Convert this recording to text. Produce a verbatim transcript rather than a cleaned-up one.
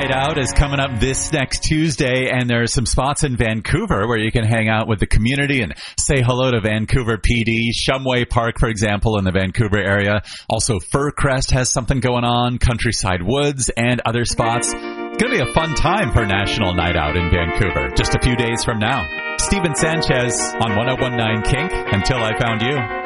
Night Out is coming up this next Tuesday, and there are some spots in Vancouver where you can hang out with the community and say hello to Vancouver P D. Shumway Park, for example, in the Vancouver area. Also, Furcrest has something going on, Countryside Woods, and other spots. It's going to be a fun time for National Night Out in Vancouver, just a few days from now. Steven Sanchez on one oh one point nine Kink, Until I Found You.